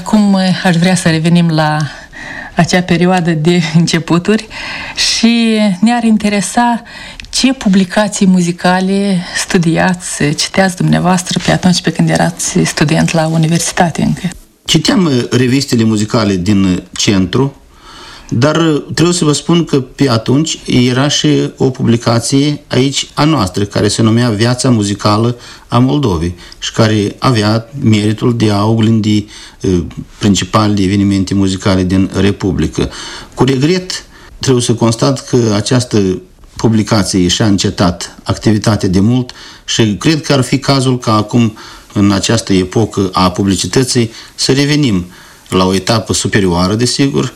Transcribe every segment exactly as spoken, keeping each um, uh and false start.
Acum aș vrea să revenim la acea perioadă de începuturi și ne-ar interesa ce publicații muzicale studiați, citeați dumneavoastră pe atunci pe când erați student la universitate încă. Citeam revistele muzicale din centru, dar trebuie să vă spun că pe atunci era și o publicație aici a noastră, care se numea Viața muzicală a Moldovei și care avea meritul de a oglindi uh, principalele evenimente muzicale din Republică. Cu regret, trebuie să constat că această publicație și-a încetat activitatea de mult și cred că ar fi cazul ca acum, în această epocă a publicității, să revenim la o etapă superioară, desigur,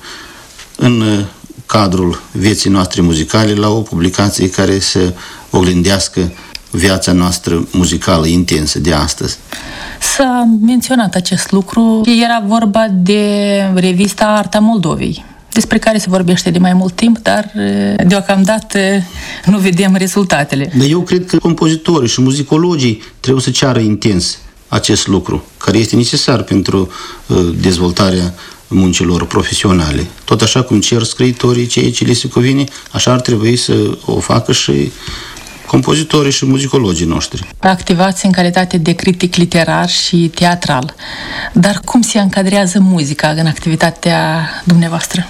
în cadrul vieții noastre muzicale, la o publicație care să oglindească viața noastră muzicală intensă de astăzi. S-a menționat acest lucru. Era vorba de revista Arta Moldovei, despre care se vorbește de mai mult timp, dar deocamdată nu vedem rezultatele. Dar eu cred că compozitorii și muzicologii trebuie să ceară intens acest lucru, care este necesar pentru dezvoltarea muncilor profesionale. Tot așa cum cer scriitorii ceea ce le se cuvine, așa ar trebui să o facă și compozitorii și muzicologii noștri. Activați în calitate de critic literar și teatral. Dar cum se încadrează muzica în activitatea dumneavoastră?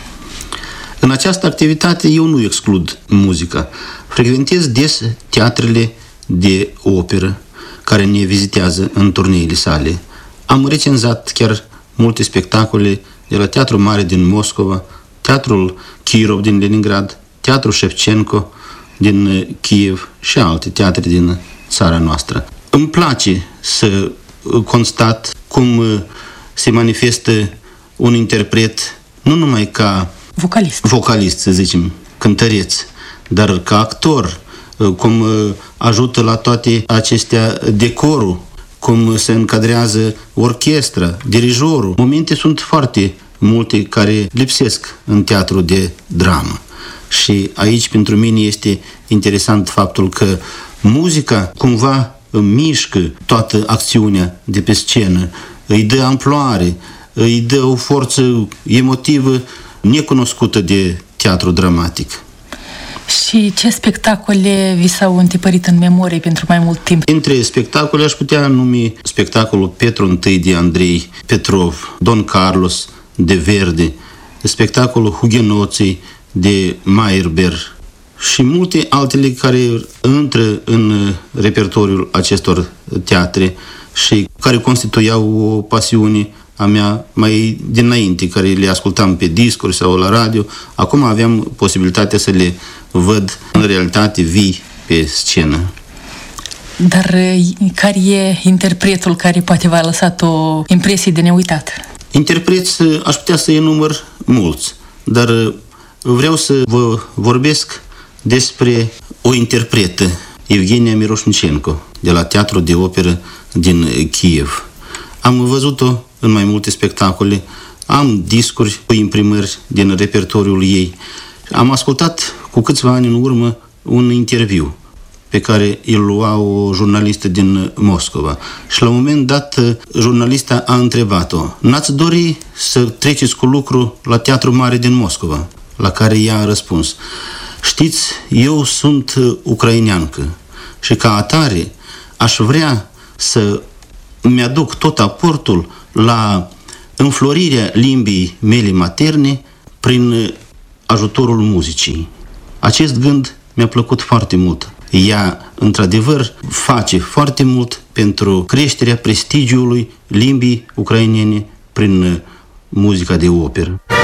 În această activitate eu nu exclud muzica. Frecventez des teatrele de operă care ne vizitează în turneile sale. Am recenzat chiar multe spectacole de la Teatrul Mare din Moscova, Teatrul Kirov din Leningrad, Teatrul Șevchenko din Kiev și alte teatre din țara noastră. Îmi place să constat cum se manifestă un interpret nu numai ca vocalist, vocalist să zicem, cântăreț, dar ca actor, cum ajută la toate acestea decorul, cum se încadrează orchestra, dirijorul. Momente sunt foarte multe care lipsesc în teatru de dramă. Și aici pentru mine este interesant faptul că muzica cumva mișcă toată acțiunea de pe scenă, îi dă amploare, îi dă o forță emotivă necunoscută de teatru dramatic. Și ce spectacole vi s-au întipărit în memorie pentru mai mult timp? Între spectacole aș putea numi spectacolul Petru I de Andrei Petrov, Don Carlos de Verdi, spectacolul Hugenoții de Meyerbeer și multe altele care intră în repertoriul acestor teatre și care constituiau o pasiune a mea mai dinainte, care le ascultam pe discuri sau la radio. Acum aveam posibilitatea să le văd în realitate vii pe scenă. Dar care e interpretul care poate v-a lăsat o impresie de neuitat? Interpreți aș putea să enumăr mulți, dar vreau să vă vorbesc despre o interpretă, Evgenia Miroșnicenko, de la Teatrul de Operă din Kiev. Am văzut-o în mai multe spectacole, am discuri cu imprimări din repertoriul ei. Am ascultat cu câțiva ani în urmă un interviu pe care îl lua o jurnalistă din Moscova. Și la un moment dat, jurnalista a întrebat-o: n-ați dori să treceți cu lucru la Teatrul Mare din Moscova? La care ea a răspuns: știți, eu sunt ucraineancă și ca atare aș vrea să mi-aduc tot aportul la înflorirea limbii mele materne prin ajutorul muzicii. Acest gând mi-a plăcut foarte mult. Ea, într-adevăr, face foarte mult pentru creșterea prestigiului limbii ucrainene prin muzica de operă.